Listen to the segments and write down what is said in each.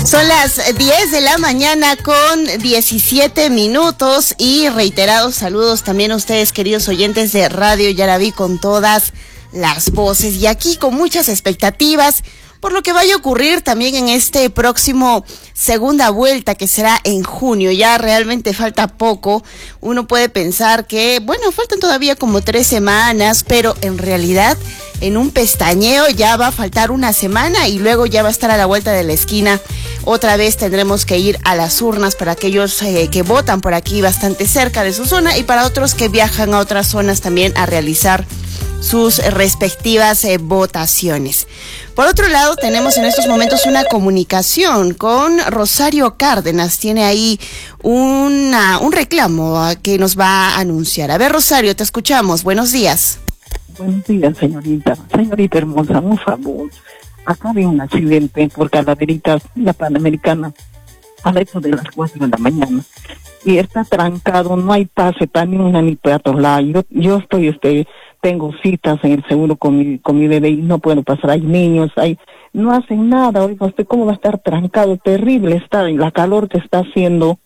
Son las 10 de la mañana con 17 minutos y reiterados saludos también a ustedes, queridos oyentes de Radio Yaraví, con todas las voces y aquí con muchas expectativas por lo que vaya a ocurrir también en este próximo segunda vuelta que será en junio. Ya realmente falta poco. Uno puede pensar que, bueno, faltan todavía como 3 semanas, pero en realidad en un pestañeo ya va a faltar una semana y luego ya va a estar a la vuelta de la esquina. Otra vez tendremos que ir a las urnas para aquellos que votan por aquí bastante cerca de su zona y para otros que viajan a otras zonas también a realizar sus respectivas votaciones. Por otro lado, tenemos en estos momentos una comunicación con Rosario Cárdenas. Tiene ahí un reclamo que nos va a anunciar. A ver, Rosario, te escuchamos. Buenos días. Buenos días, señorita. Señorita hermosa, un favor. Acá había un accidente por Calaveritas, la Panamericana, a eso de las 4 de la mañana. Y está trancado, no hay pase para ni una ni para otro lado. Yo estoy, tengo citas en el seguro con mi bebé y no puedo pasar. Hay niños, no hacen nada. Oiga, ¿usted cómo va a estar trancado? Terrible está, la calor que está haciendo,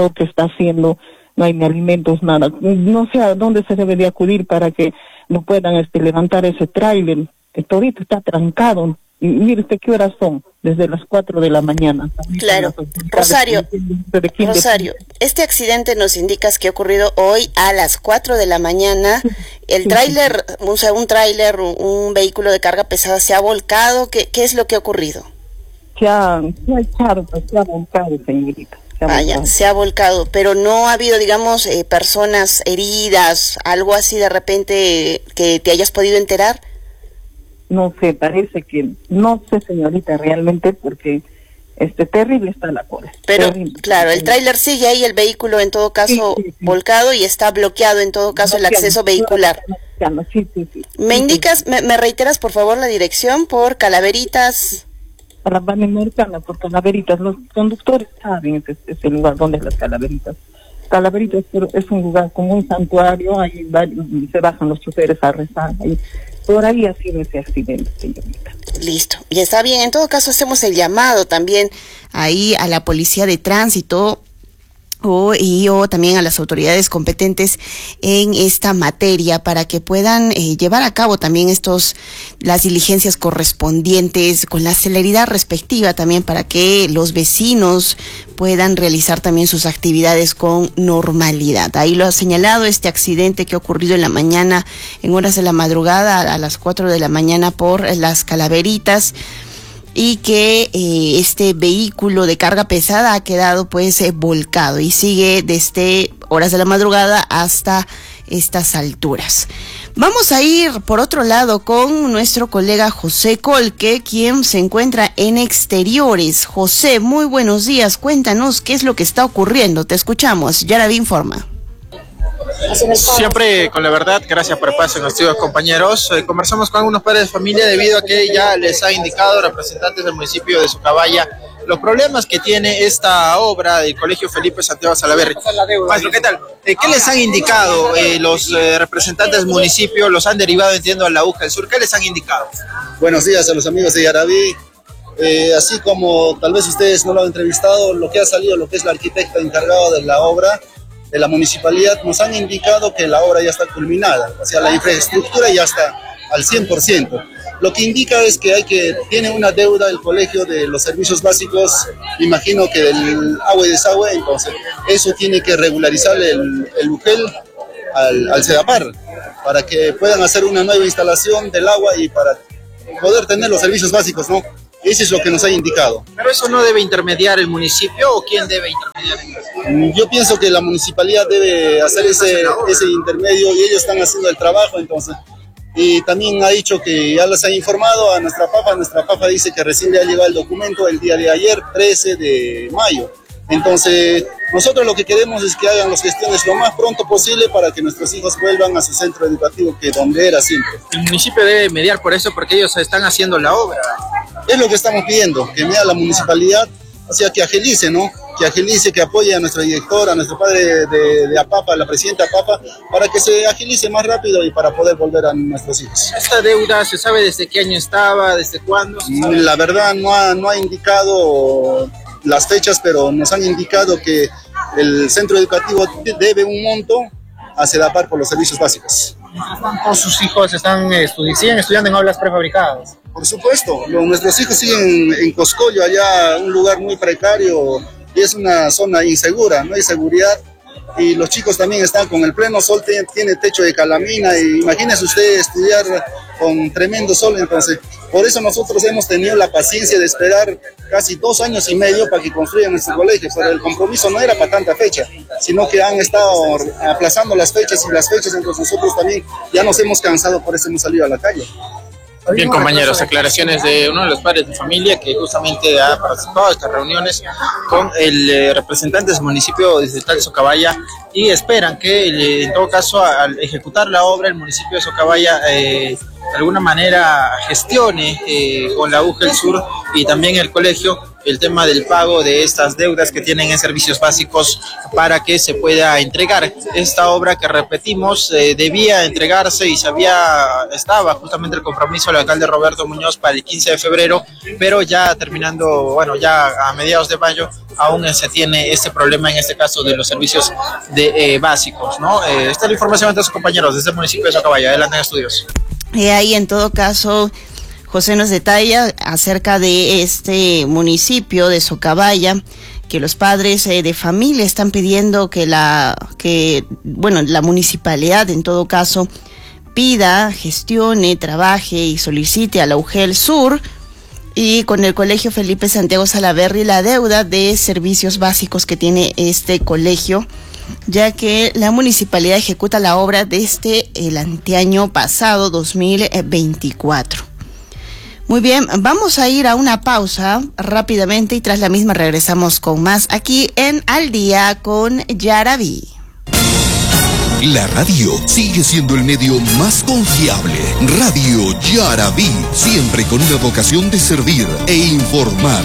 no hay ni alimentos, nada. No sé a dónde se debe de acudir para que no puedan levantar ese tráiler. Ahorita está trancado. Y mire usted qué horas son, desde las 4 de la mañana. Claro, Rosario, este accidente nos indicas que ha ocurrido hoy a las 4 de la mañana. El tráiler, un vehículo de carga pesada se ha volcado. ¿Qué es lo que ha ocurrido? Se ha volcado, señorita. Se ha volcado, pero no ha habido, digamos, personas heridas, algo así de repente que te hayas podido enterar. No sé, parece que, no sé, señorita, realmente, porque terrible está la cosa. Pero, terrible, claro, el tráiler sigue ahí, el vehículo en todo caso sí. Volcado y está bloqueado en todo caso el acceso vehicular. Sí. ¿Me indicas, me reiteras por favor la dirección por Calaveritas? A la Panamericana, por Calaveritas, los conductores saben ese lugar donde es las Calaveritas. Calaveritas es un lugar como un santuario, ahí se bajan los choferes a rezar, ahí. Por ahí ha sido ese accidente, señorita. Listo, y está bien. En todo caso, hacemos el llamado también ahí a la policía de tránsito o también a las autoridades competentes en esta materia para que puedan llevar a cabo también las diligencias correspondientes con la celeridad respectiva también para que los vecinos puedan realizar también sus actividades con normalidad. Ahí lo ha señalado este accidente que ha ocurrido en la mañana, en horas de la madrugada, a las 4 de la mañana por las Calaveritas, y que este vehículo de carga pesada ha quedado volcado y sigue desde horas de la madrugada hasta estas alturas. Vamos a ir por otro lado con nuestro colega José Colque, quien se encuentra en exteriores. José, muy buenos días, cuéntanos qué es lo que está ocurriendo, te escuchamos, Yaraví informa. Siempre con la verdad, gracias por el paso, nuestros compañeros. Conversamos con algunos padres de familia debido a que ya les ha indicado representantes del municipio de Socabaya los problemas que tiene esta obra del Colegio Felipe Santiago Salaverry. Maestro, ¿qué tal? ¿Qué les han indicado los representantes del municipio? Los han derivado, entiendo, a la UJA del Sur. ¿Qué les han indicado? Buenos días a los amigos de Yaraví. Así como tal vez ustedes no lo han entrevistado, lo que ha salido, lo que es la arquitecta encargada de la obra, de la municipalidad, nos han indicado que la obra ya está culminada, o sea, la infraestructura ya está al 100%. Lo que indica es que tiene una deuda el colegio de los servicios básicos, imagino que del agua y desagüe, entonces eso tiene que regularizar el UGEL al CEDAPAR, para que puedan hacer una nueva instalación del agua y para poder tener los servicios básicos, ¿no? Eso es lo que nos ha indicado. ¿Pero eso no debe intermediar el municipio o quién debe intermediar? Yo pienso que la municipalidad debe hacer ese intermedio y ellos están haciendo el trabajo, entonces. Y también ha dicho que ya les ha informado a nuestra PAFA dice que recién le ha llegado el documento el día de ayer, 13 de mayo. Entonces, nosotros lo que queremos es que hagan las gestiones lo más pronto posible para que nuestros hijos vuelvan a su centro educativo, que donde era siempre. El municipio debe mediar por eso, porque ellos están haciendo la obra. Es lo que estamos pidiendo, que media la municipalidad, o sea, que agilice, ¿no? Que agilice, que apoye a nuestro director, a nuestro padre de APAPA, a la presidenta APAPA, para que se agilice más rápido y para poder volver a nuestros hijos. ¿Esta deuda se sabe desde qué año estaba, desde cuándo? La verdad no ha indicado las fechas, pero nos han indicado que el centro educativo debe un monto a CEDAPAR por los servicios básicos. ¿Todos sus hijos siguen estudiando en aulas prefabricadas? Por supuesto, nuestros hijos siguen en Coscollo, allá un lugar muy precario y es una zona insegura, no hay seguridad. Y los chicos también están con el pleno sol, tiene techo de calamina, y imagínese usted estudiar con tremendo sol. Entonces, por eso nosotros hemos tenido la paciencia de esperar casi 2 años y medio para que construyan nuestro colegio, pero el compromiso no era para tanta fecha, sino que han estado aplazando las fechas, entonces nosotros también ya nos hemos cansado, por eso hemos salido a la calle. Bien, compañeros, aclaraciones de uno de los padres de familia que justamente ha participado de estas reuniones con el representante del municipio distrital de Socabaya, y esperan que en todo caso al ejecutar la obra el municipio de Socabaya de alguna manera gestione con la UGEL Sur y también el colegio el tema del pago de estas deudas que tienen en servicios básicos para que se pueda entregar esta obra que, repetimos, debía entregarse y estaba justamente el compromiso del alcalde Roberto Muñoz para el 15 de febrero, pero ya terminando, bueno, ya a mediados de mayo aún se tiene este problema, en este caso de los servicios básicos, ¿no? Esta es la información de sus compañeros desde el municipio de Socabaya. Adelante en estudios. Y ahí, en todo caso, José nos detalla acerca de este municipio de Socabaya, que los padres de familia están pidiendo que la municipalidad, en todo caso, pida, gestione, trabaje y solicite a la UGEL Sur y con el Colegio Felipe Santiago Salaverry la deuda de servicios básicos que tiene este colegio, ya que la municipalidad ejecuta la obra desde el anteaño pasado, 2024. Muy bien, vamos a ir a una pausa rápidamente y tras la misma regresamos con más aquí en Al Día con Yaraví. La radio sigue siendo el medio más confiable. Radio Yaraví, siempre con una vocación de servir e informar.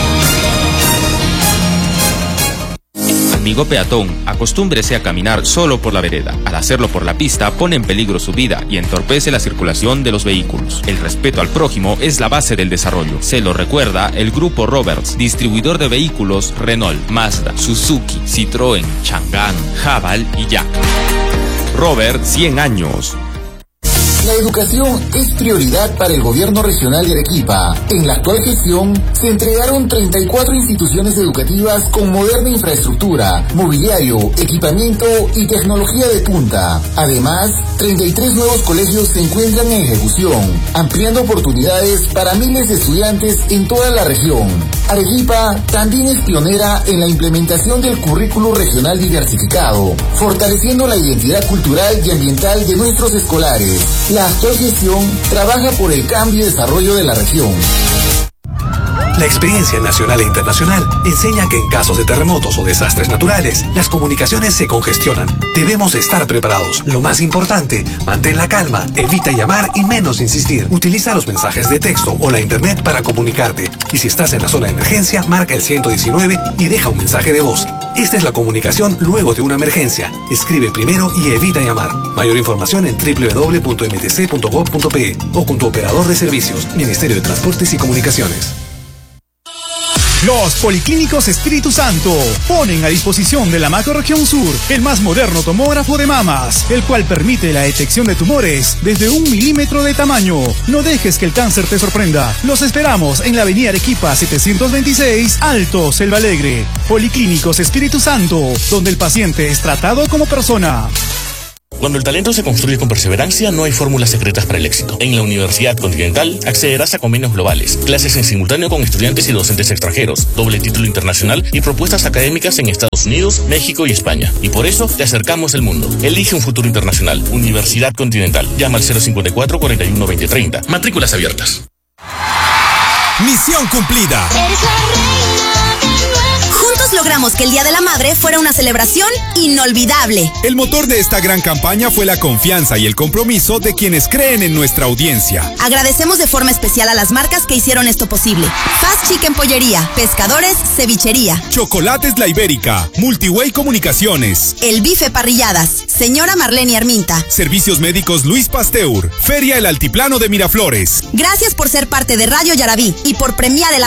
Amigo peatón, acostúmbrese a caminar solo por la vereda. Al hacerlo por la pista, pone en peligro su vida y entorpece la circulación de los vehículos. El respeto al prójimo es la base del desarrollo. Se lo recuerda el Grupo Roberts, distribuidor de vehículos Renault, Mazda, Suzuki, Citroën, Chang'an, Haval y Jack. Robert, 100 años. La educación es prioridad para el gobierno regional de Arequipa. En la actual gestión se entregaron 34 instituciones educativas con moderna infraestructura, mobiliario, equipamiento y tecnología de punta. Además, 33 nuevos colegios se encuentran en ejecución, ampliando oportunidades para miles de estudiantes en toda la región. Arequipa también es pionera en la implementación del currículo regional diversificado, fortaleciendo la identidad cultural y ambiental de nuestros escolares. La actual gestión trabaja por el cambio y desarrollo de la región. La experiencia nacional e internacional enseña que en casos de terremotos o desastres naturales, las comunicaciones se congestionan. Debemos estar preparados. Lo más importante, mantén la calma, evita llamar y menos insistir. Utiliza los mensajes de texto o la internet para comunicarte. Y si estás en la zona de emergencia, marca el 119 y deja un mensaje de voz. Esta es la comunicación luego de una emergencia. Escribe primero y evita llamar. Mayor información en www.mtc.gov.pe o con tu operador de servicios, Ministerio de Transportes y Comunicaciones. Los Policlínicos Espíritu Santo ponen a disposición de la Macrorregión Sur el más moderno tomógrafo de mamas, el cual permite la detección de tumores desde 1 milímetro de tamaño. No dejes que el cáncer te sorprenda. Los esperamos en la avenida Arequipa 726, Alto, Selva Alegre. Policlínicos Espíritu Santo, donde el paciente es tratado como persona. Cuando el talento se construye con perseverancia, no hay fórmulas secretas para el éxito. En la Universidad Continental accederás a convenios globales, clases en simultáneo con estudiantes y docentes extranjeros, doble título internacional y propuestas académicas en Estados Unidos, México y España. Y por eso te acercamos el mundo. Elige un futuro internacional. Universidad Continental. Llama al 054 41 20 30. Matrículas abiertas. Misión cumplida. Logramos que el Día de la Madre fuera una celebración inolvidable. El motor de esta gran campaña fue la confianza y el compromiso de quienes creen en nuestra audiencia. Agradecemos de forma especial a las marcas que hicieron esto posible. Fast Chicken Pollería, Pescadores Cevichería, Chocolates La Ibérica, Multiway Comunicaciones, El Bife Parrilladas, Señora Marlene Arminta, Servicios Médicos Luis Pasteur, Feria El Altiplano de Miraflores. Gracias por ser parte de Radio Yaraví y por premiar el